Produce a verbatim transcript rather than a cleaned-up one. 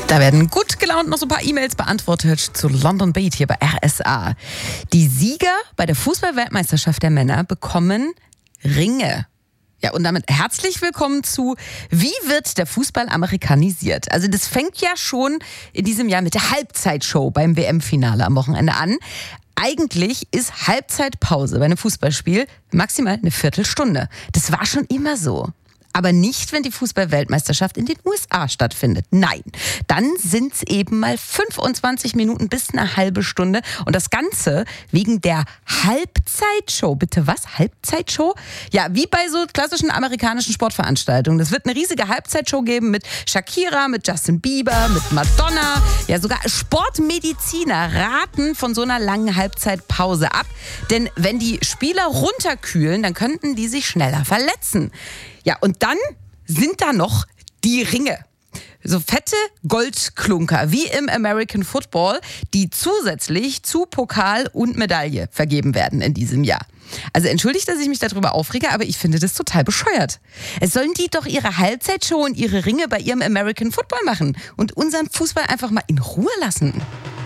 Da werden gut gelaunt noch so ein paar E-Mails beantwortet zu London Beat hier bei R S A. Die Sieger bei der Fußball-Weltmeisterschaft der Männer bekommen Ringe. Ja, und damit herzlich willkommen zu Wie wird der Fußball amerikanisiert? Also das fängt ja schon in diesem Jahr mit der Halbzeitshow beim W M-Finale am Wochenende an. Eigentlich ist Halbzeitpause bei einem Fußballspiel maximal eine Viertelstunde. Das war schon immer so. Aber nicht, wenn die Fußball-Weltmeisterschaft in den U S A stattfindet. Nein, dann sind es eben mal fünfundzwanzig Minuten bis eine halbe Stunde. Und das Ganze wegen der Halbzeitshow. Bitte was? Halbzeitshow? Ja, wie bei so klassischen amerikanischen Sportveranstaltungen. Es wird eine riesige Halbzeitshow geben mit Shakira, mit Justin Bieber, mit Madonna. Ja, sogar Sportmediziner raten von so einer langen Halbzeitpause ab. Denn wenn die Spieler runterkühlen, dann könnten die sich schneller verletzen. Ja, und dann sind da noch die Ringe. So fette Goldklunker, wie im American Football, die zusätzlich zu Pokal und Medaille vergeben werden in diesem Jahr. Also entschuldigt, dass ich mich darüber aufrege, aber ich finde das total bescheuert. Es sollen die doch ihre Halbzeitshow und ihre Ringe bei ihrem American Football machen und unseren Fußball einfach mal in Ruhe lassen.